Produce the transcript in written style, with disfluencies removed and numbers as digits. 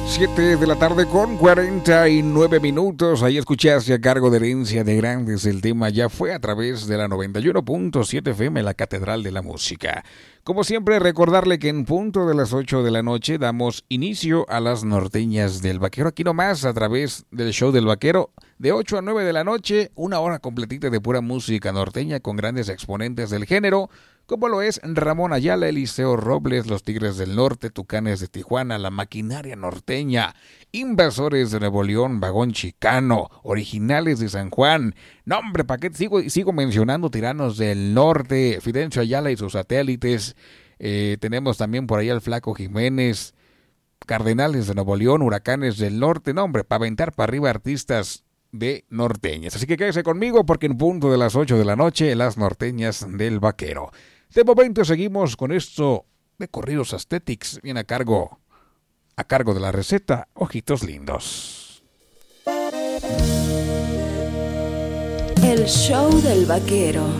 7 de la tarde con 49 minutos. Ahí escuchaste a cargo de Herencia de Grandes. El tema ya fue a través de la 91.7 FM, la Catedral de la Música. Como siempre, recordarle que en punto de las 8 de la noche damos inicio a las norteñas del Vaquero. Aquí nomás a través del show del Vaquero. De 8 a 9 de la noche, una hora completita de pura música norteña con grandes exponentes del género, como lo es Ramón Ayala, Eliseo Robles, Los Tigres del Norte, Tucanes de Tijuana, La Maquinaria Norteña, Invasores de Nuevo León, Vagón Chicano, Originales de San Juan. No, hombre, ¿para qué sigo mencionando Tiranos del Norte, Fidencio Ayala y sus satélites? Tenemos también por ahí al Flaco Jiménez, Cardenales de Nuevo León, Huracanes del Norte. No, hombre, para aventar para arriba artistas de norteñas. Así que quédese conmigo porque en punto de las 8 de la noche, las norteñas del Vaquero. De momento seguimos con esto de corridos Aesthetics, bien a cargo de la receta Ojitos Lindos. El show del Vaquero.